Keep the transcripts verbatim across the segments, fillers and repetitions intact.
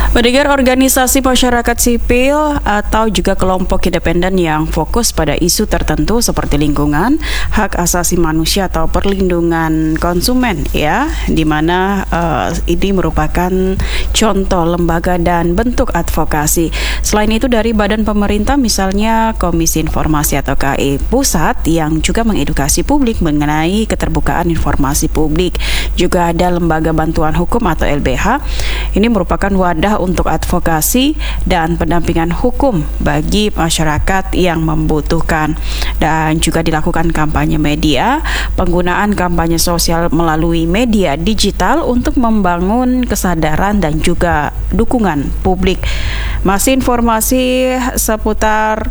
Pendengar, organisasi masyarakat sipil atau juga kelompok independen yang fokus pada isu tertentu seperti lingkungan, hak asasi manusia atau perlindungan konsumen, ya, di mana uh, ini merupakan contoh lembaga dan bentuk advokasi. Selain itu dari badan pemerintah misalnya Komisi Informasi atau K I Pusat yang juga mengedukasi publik mengenai keterbukaan informasi publik. Juga ada lembaga bantuan hukum atau L B H. Ini merupakan wadah untuk advokasi dan pendampingan hukum bagi masyarakat yang membutuhkan. Dan juga dilakukan kampanye media, penggunaan kampanye sosial melalui media digital untuk membangun kesadaran dan juga dukungan publik. Masih informasi seputar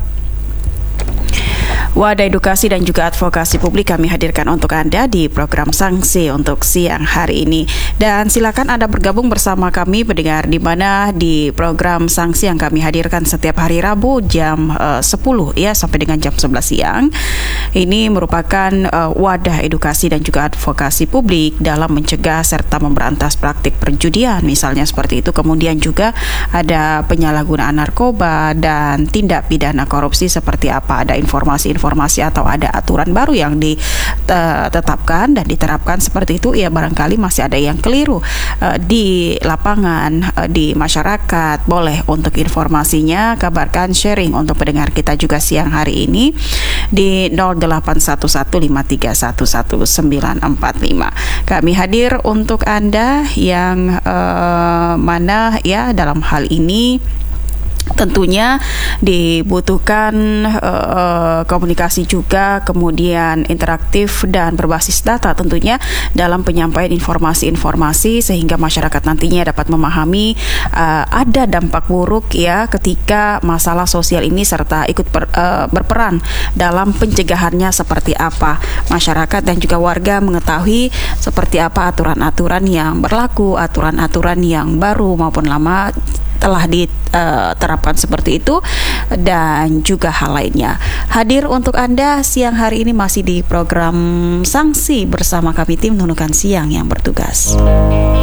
wadah edukasi dan juga advokasi publik kami hadirkan untuk Anda di program Sanksi untuk siang hari ini. Dan silakan Anda bergabung bersama kami pendengar, di mana di program Sanksi yang kami hadirkan setiap hari Rabu jam uh, sepuluh ya sampai dengan jam sebelas siang. Ini merupakan uh, wadah edukasi dan juga advokasi publik dalam mencegah serta memberantas praktik perjudian misalnya seperti itu. Kemudian juga ada penyalahgunaan narkoba dan tindak pidana korupsi seperti apa, ada informasi informasi atau ada aturan baru yang ditetapkan dan diterapkan seperti itu, ya barangkali masih ada yang keliru uh, di lapangan, uh, di masyarakat. Boleh untuk informasinya kabarkan, sharing untuk pendengar kita juga siang hari ini di nol delapan satu satu lima tiga satu satu sembilan empat lima. Kami hadir untuk Anda yang uh, mana ya dalam hal ini tentunya dibutuhkan uh, komunikasi juga, kemudian interaktif dan berbasis data tentunya dalam penyampaian informasi-informasi sehingga masyarakat nantinya dapat memahami uh, ada dampak buruk ya ketika masalah sosial ini serta ikut per, uh, berperan dalam pencegahannya seperti apa. Masyarakat dan juga warga mengetahui seperti apa aturan-aturan yang berlaku, aturan-aturan yang baru maupun lama telah diterapkan seperti itu dan juga hal lainnya. Hadir untuk Anda siang hari ini masih di program Sanksi bersama kami tim Nunukan Siang yang bertugas.